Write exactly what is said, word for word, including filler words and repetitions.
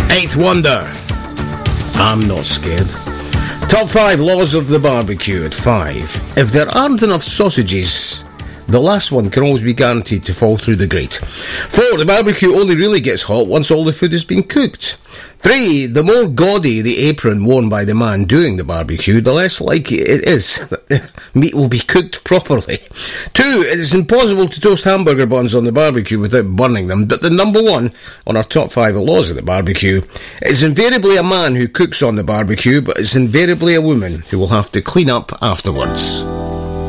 Eighth Wonder, I'm Not Scared. Top five laws of the barbecue at five. If there aren't enough sausages, the last one can always be guaranteed to fall through the grate. Four, the barbecue only really gets hot once all the food has been cooked. Three, the more gaudy the apron worn by the man doing the barbecue, the less likely it is that the meat will be cooked properly. Two, it is impossible to toast hamburger buns on the barbecue without burning them, but the number one on our top five laws of the barbecue is invariably a man who cooks on the barbecue, but it's invariably a woman who will have to clean up afterwards.